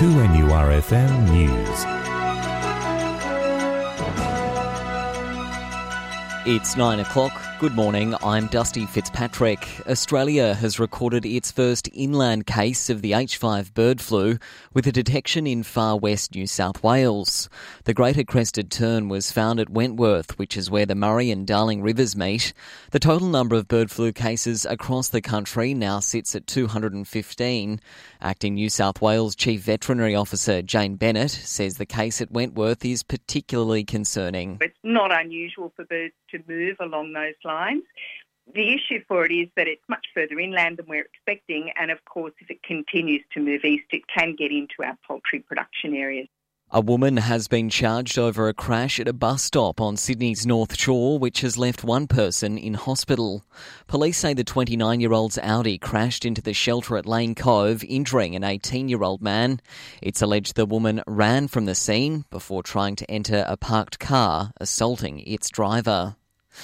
2NURFM News. It's 9 o'clock. Good morning, I'm Dusty Fitzpatrick. Australia has recorded its first inland case of the H5 bird flu with a detection in far west New South Wales. The greater crested tern was found at Wentworth, which is where the Murray and Darling rivers meet. The total number of bird flu cases across the country now sits at 215. Acting New South Wales Chief Veterinary Officer Jane Bennett says the case at Wentworth is particularly concerning. It's not unusual for birds to move along those lines. The issue for it is that it's much further inland than we're expecting, and of course if it continues to move east it can get into our poultry production areas. A woman has been charged over a crash at a bus stop on Sydney's North Shore, which has left one person in hospital. Police say the 29-year-old's Audi crashed into the shelter at Lane Cove, injuring an 18-year-old man. It's alleged the woman ran from the scene before trying to enter a parked car, assaulting its driver.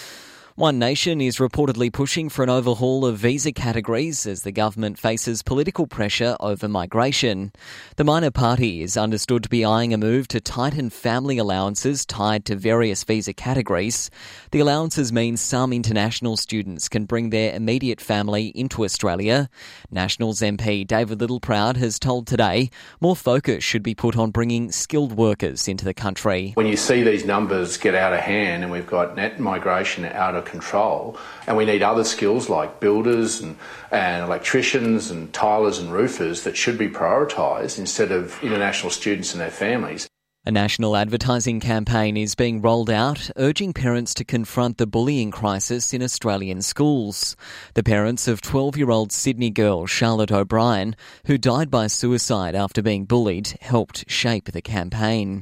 One Nation is reportedly pushing for an overhaul of visa categories as the government faces political pressure over migration. The minor party is understood to be eyeing a move to tighten family allowances tied to various visa categories. The allowances mean some international students can bring their immediate family into Australia. Nationals MP David Littleproud has told Today more focus should be put on bringing skilled workers into the country. When you see these numbers get out of hand and we've got net migration out of control, and we need other skills like builders and electricians and tilers and roofers that should be prioritised instead of international students and their families. A national advertising campaign is being rolled out, urging parents to confront the bullying crisis in Australian schools. The parents of 12-year-old Sydney girl Charlotte O'Brien, who died by suicide after being bullied, helped shape the campaign.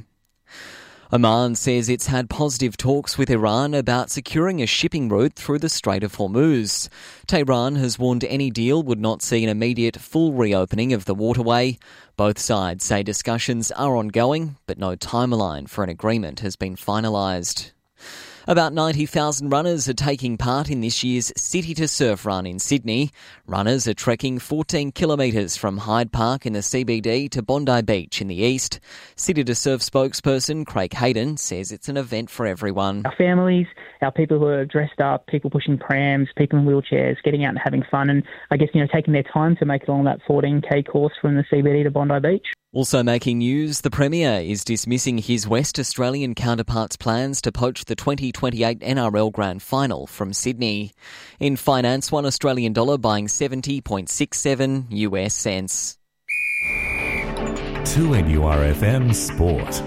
Oman says it's had positive talks with Iran about securing a shipping route through the Strait of Hormuz. Tehran has warned any deal would not see an immediate full reopening of the waterway. Both sides say discussions are ongoing, but no timeline for an agreement has been finalised. About 90,000 runners are taking part in this year's City to Surf Run in Sydney. Runners are trekking 14 kilometres from Hyde Park in the CBD to Bondi Beach in the east. City to Surf spokesperson Craig Hayden says it's an event for everyone. Our families, our people who are dressed up, people pushing prams, people in wheelchairs, getting out and having fun and taking their time to make it along that 14k course from the CBD to Bondi Beach. Also making news, the Premier is dismissing his West Australian counterpart's plans to poach the 2028 NRL Grand Final from Sydney. In finance, $1 Australian buying 70.67 US cents. 2NURFM Sport.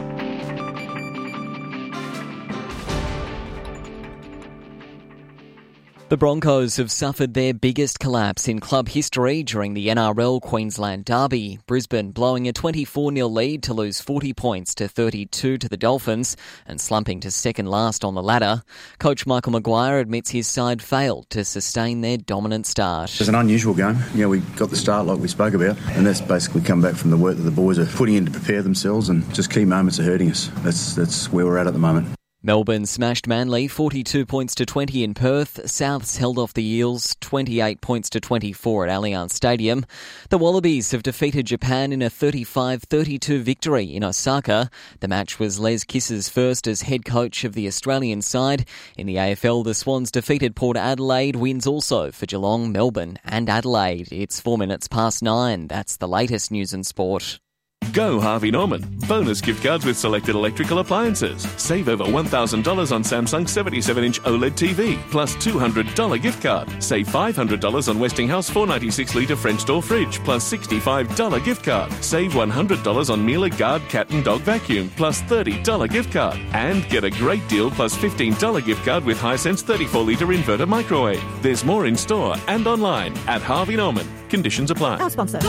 The Broncos have suffered their biggest collapse in club history during the NRL Queensland Derby. Brisbane blowing a 24-0 lead to lose 40 points to 32 to the Dolphins and slumping to second last on the ladder. Coach Michael Maguire admits his side failed to sustain their dominant start. It was an unusual game. We got the start like we spoke about, and that's basically come back from the work that the boys are putting in to prepare themselves, and just key moments are hurting us. That's where we're at the moment. Melbourne smashed Manly 42 points to 20 in Perth. Souths held off the Eels 28 points to 24 at Allianz Stadium. The Wallabies have defeated Japan in a 35-32 victory in Osaka. The match was Les Kiss's first as head coach of the Australian side. In the AFL, the Swans defeated Port Adelaide. Wins also for Geelong, Melbourne and Adelaide. It's 4 minutes past 9. That's the latest news and sport. Go Harvey Norman. Bonus gift cards with selected electrical appliances. Save over $1,000 on Samsung 77-inch OLED TV, plus $200 gift card. Save $500 on Westinghouse 496-litre French door fridge, plus $65 gift card. Save $100 on Miele Guard cat and dog vacuum, plus $30 gift card. And get a great deal plus $15 gift card with Hisense 34-litre inverter microwave. There's more in store and online at Harvey Norman. Conditions apply. Our sponsor.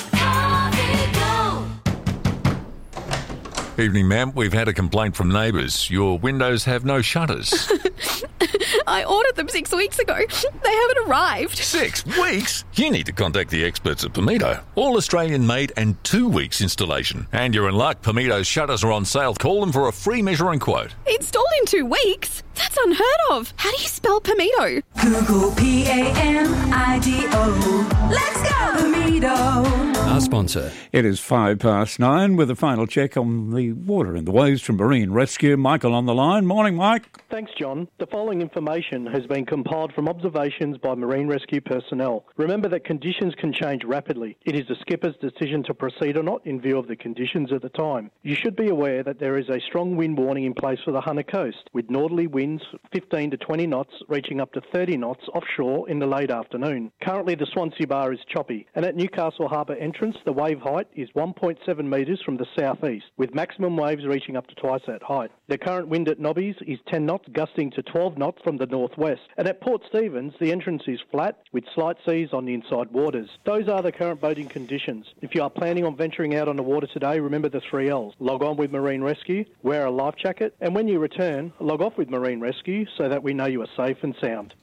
Evening, ma'am. We've had a complaint from neighbours. Your windows have no shutters. I ordered them 6 weeks ago. They haven't arrived. 6 weeks? You need to contact the experts at Pimito. All Australian made and 2 weeks installation. And you're in luck. Pimito's shutters are on sale. Call them for a free measuring quote. Installed in 2 weeks? That's unheard of. How do you spell Pamido? Google P-A-M-I-D-O. Let's go, Pamido. Our sponsor. It is 9:05 with a final check on the water and the waves from Marine Rescue. Michael on the line. Morning, Mike. Thanks, John. The following information has been compiled from observations by Marine Rescue personnel. Remember that conditions can change rapidly. It is the skipper's decision to proceed or not in view of the conditions at the time. You should be aware that there is a strong wind warning in place for the Hunter Coast, with northerly winds 15 to 20 knots reaching up to 30 knots offshore in the late afternoon. Currently the Swansea Bar is choppy, and at Newcastle Harbour entrance the wave height is 1.7 metres from the southeast, with maximum waves reaching up to twice that height. The current wind at Nobbies is 10 knots, gusting to 12 knots from the northwest. And at Port Stephens, the entrance is flat, with slight seas on the inside waters. Those are the current boating conditions. If you are planning on venturing out on the water today, remember the 3 L's. Log on with Marine Rescue, wear a life jacket, and when you return, log off with Marine Rescue so that we know you are safe and sound.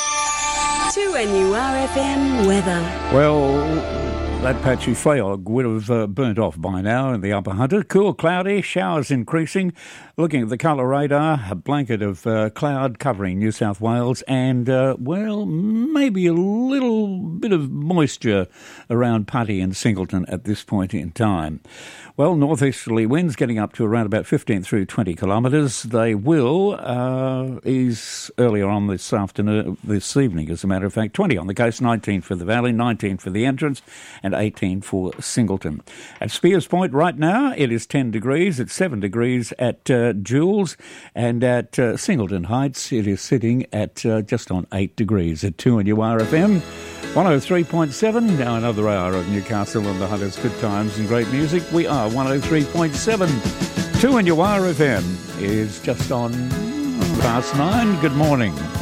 2NURFM weather. Well, that patchy fog would have burnt off by now in the Upper Hunter. Cool, cloudy, showers increasing. Looking at the colour radar, a blanket of cloud covering New South Wales and, well, maybe a little bit of moisture around Putty and Singleton at this point in time. Well, northeasterly winds getting up to around about 15 through 20 kilometres. They will ease earlier on this evening, as a matter of fact. 20 on the coast, 19 for the valley, 19 for the entrance, and 18 for Singleton. At Spears Point right now, it is 10 degrees. It's 7 degrees at Jules, and at Singleton Heights, it is sitting at just on 8 degrees at 2NURFM. 103.7, now another hour of Newcastle and the Hunters' good times and great music. We are 103.7. 2NURFM is just on past 9. Good morning.